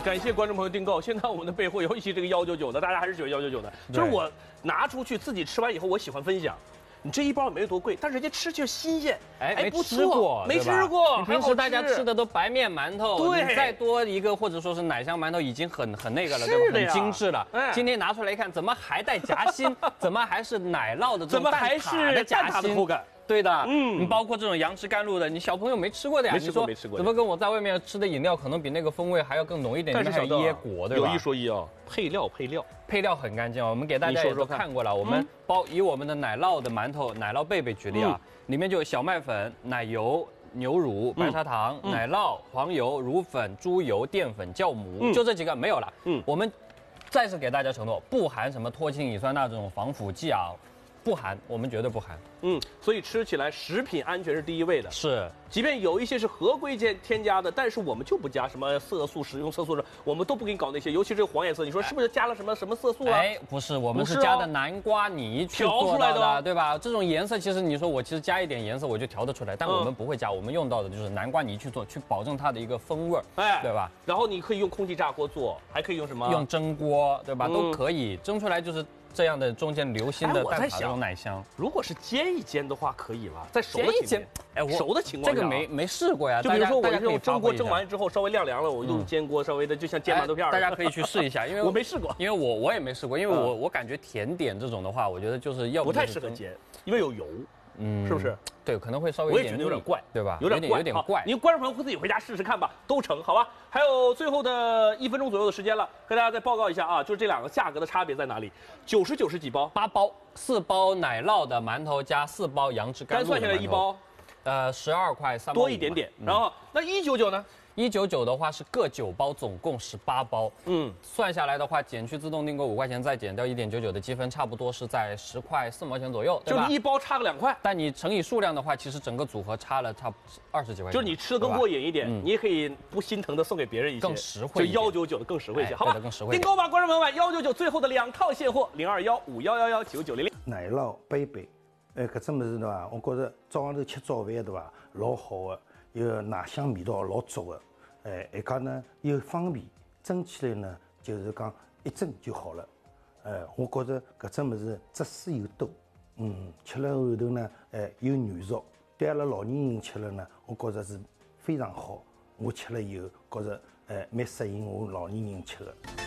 感谢观众朋友订购。现在我们的备货，尤其这个199的，大家还是喜欢199的。就是我拿出去自己吃完以后，我喜欢分享。你这一包也没有多贵，但人家吃就新鲜， 哎， 不错，没吃过。 你平时大家吃的都白面馒头， 对， 你再多一个或者说是奶香馒头，已经很那个了，对吧？很精致了。今天拿出来一看，怎么还带夹心？怎么还是奶酪的这种蛋挞的夹心？ 口感？ 对的，你包括这种杨枝甘露的，你小朋友没吃过的呀？ 没吃过。 怎么跟我在外面吃的饮料可能比那个风味还要更浓一点？ 但是还有椰果，对吧？ 有一说一啊，配料很干净啊。我们给大家也都看过了，我们以我们的奶酪的馒头、奶酪贝贝举例啊，里面就有小麦粉、奶油、牛乳、白砂糖、奶酪、黄油、乳粉、猪油、淀粉、酵母，就这几个没有了。我们再次给大家承诺，不含什么脱氢乙酸钠这种防腐剂啊。不含，我们绝对不含。所以吃起来食品安全是第一位的。 是， 即便有一些是合规添加的，但是我们就不加什么色素、食用色素，我们都不给你搞那些。尤其这个黄颜色，你说是不是加了什么色素啊？ 哎，不是，我们是加的南瓜泥去做出来的，对吧？这种颜色其实你说我其实加一点颜色我就调得出来，但我们不会加，我们用到的就是南瓜泥去做，去保证它的一个风味，对吧？ 然后你可以用空气炸锅做，还可以用什么？ 用蒸锅，对吧？都可以蒸出来就是。这样的中间流心的蛋挞这种奶香， 如果是煎一煎的话，可以了。在熟的情况，熟的情况下， 这个没试过呀。 就比如说我用蒸锅蒸完之后稍微晾凉了，我用煎锅稍微的就像煎馒头片。 大家可以去试一下，因为我没试过， 因为我也没试过，因为我感觉甜点这种的话，我觉得就是要不太适合煎，因为有油。是不是？ 对，可能会稍微我也觉得有点怪， 对吧？ 有点怪。您观众朋友自己回家试试看吧，都成，好吧？还有最后的1分钟左右的时间了，跟大家再报告一下啊，就是这两个价格的差别在哪里？99是几包 ？8包，4包奶酪的馒头加4包杨枝甘露的馒头。 算下来一包 ，12块3毛5， 多一点点。然后那199呢 ？199的话是各9包，总共18包。算下来的话，减去自动订购5块钱，再减掉1.99的积分，差不多是在10块4毛钱左右，对吧？ 就一包差个2块。 但你乘以数量的话，其实整个组合差了差不多20几块钱。 就是你吃的更过瘾一点，你也可以不心疼的送给别人一些， 更实惠。 就199的更实惠一些，好吧？ 更实惠。 订购吧，观众朋友们，199最后的2套现货，02151119900。 奶酪贝贝，搿只物事对伐？我觉着早上头吃早饭对伐？老好的，有奶香味道老足的。还讲呢又方便，蒸起来呢就是讲一蒸就好了。我觉着搿只物事汁水又多，吃了后头呢，又软熟，对阿拉老年人吃了呢，我觉着是非常好。我吃了以后觉着蛮适应我老年人吃的。